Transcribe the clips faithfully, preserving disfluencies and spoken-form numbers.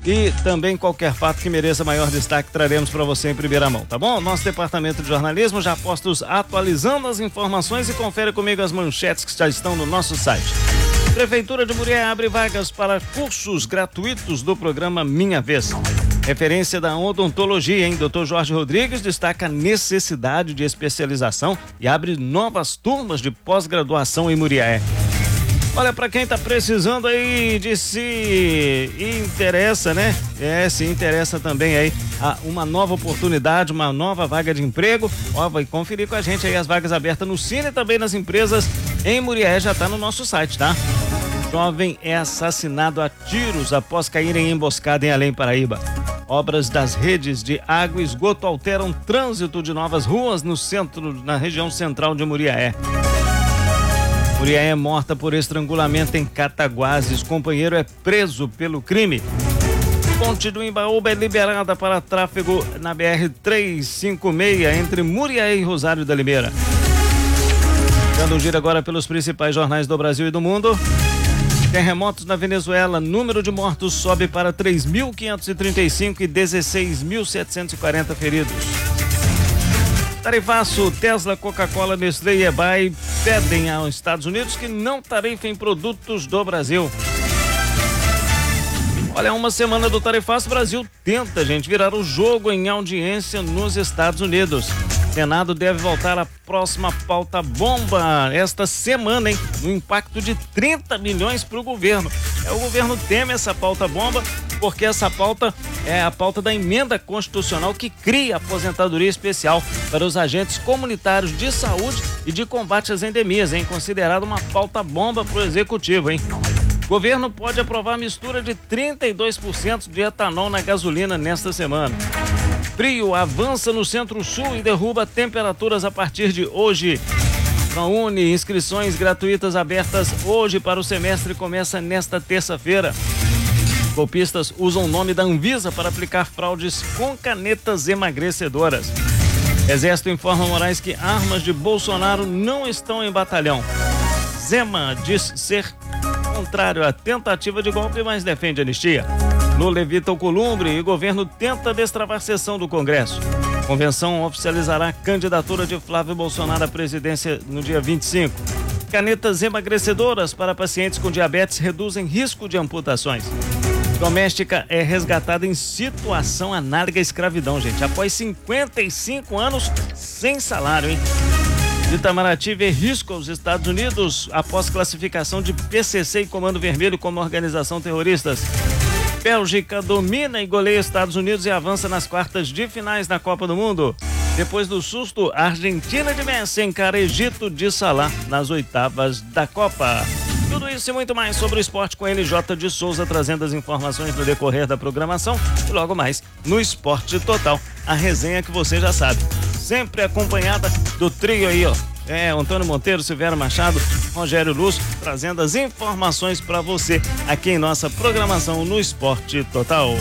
e também qualquer fato que mereça maior destaque traremos para você em primeira mão, tá bom? Nosso departamento de jornalismo já postos atualizando as informações e confere comigo as manchetes que já estão no nosso site. Prefeitura de Muriaé abre vagas para cursos gratuitos do programa Minha Vez. Referência da odontologia, hein? doutor Jorge Rodrigues destaca a necessidade de especialização e abre novas turmas de pós-graduação em Muriaé. Olha, para quem tá precisando aí de se interessa, né? É, se interessa também aí a uma nova oportunidade, uma nova vaga de emprego. Ó, vai conferir com a gente aí as vagas abertas no Cine e também nas empresas em Muriaé, já tá no nosso site, tá? Jovem é assassinado a tiros após cair em emboscada em Além Paraíba. Obras das redes de água e esgoto alteram trânsito de novas ruas no centro, na região central de Muriaé. Muriaé é morta por estrangulamento em Cataguases. Companheiro é preso pelo crime. Ponte do Imbaúba é liberada para tráfego na B R trezentos e cinquenta e seis entre Muriaé e Rosário da Limeira. Dando um giro agora pelos principais jornais do Brasil e do mundo. Terremotos na Venezuela, número de mortos sobe para três mil quinhentos e trinta e cinco e dezesseis mil setecentos e quarenta feridos. Tarifaço, Tesla, Coca-Cola, Nestlé e Ebay pedem aos Estados Unidos que não tarifem produtos do Brasil. Olha, uma semana do tarifaço, o Brasil tenta, gente, virar o jogo em audiência nos Estados Unidos. Senado deve voltar à próxima pauta bomba esta semana, hein? No impacto de trinta milhões para o governo. É, o governo teme essa pauta bomba porque essa pauta é a pauta da emenda constitucional que cria aposentadoria especial para os agentes comunitários de saúde e de combate às endemias, hein? Considerada uma pauta bomba para o executivo, hein? O governo pode aprovar a mistura de trinta e dois por cento de etanol na gasolina nesta semana. Frio avança no Centro-Sul e derruba temperaturas a partir de hoje. ProUni, inscrições gratuitas abertas hoje para o semestre começa nesta terça-feira. Golpistas usam o nome da Anvisa para aplicar fraudes com canetas emagrecedoras. Exército informa Moraes que armas de Bolsonaro não estão em batalhão. Zema diz ser contrário à tentativa de golpe, mas defende anistia. Lula evita o Columbre e governo tenta destravar sessão do Congresso. Convenção oficializará a candidatura de Flávio Bolsonaro à presidência no dia vinte e cinco. Canetas emagrecedoras para pacientes com diabetes reduzem risco de amputações. Doméstica é resgatada em situação análoga à escravidão, gente, após cinquenta e cinco anos sem salário, hein? Itamaraty vê risco aos Estados Unidos após classificação de P C C e Comando Vermelho como organização terroristas. Bélgica domina e goleia Estados Unidos e avança nas quartas de finais da Copa do Mundo. Depois do susto, a Argentina de Messi encara Egito de Salah nas oitavas da Copa. Tudo isso e muito mais sobre o esporte com L J de Souza, trazendo as informações no decorrer da programação e logo mais no Esporte Total. A resenha que você já sabe, sempre acompanhada do trio aí, ó. É, Antônio Monteiro, Silvério Machado, Rogério Lúcio, trazendo as informações para você aqui em nossa programação no Esporte Total.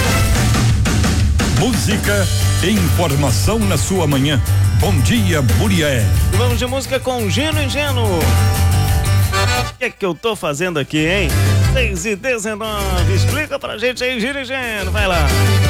Música e informação na sua manhã. Bom dia, Muriaé. Vamos de música com Gino e Geno. O que é que eu tô fazendo aqui, hein? seis e dezenove, explica pra gente aí, Gino e Geno, vai lá.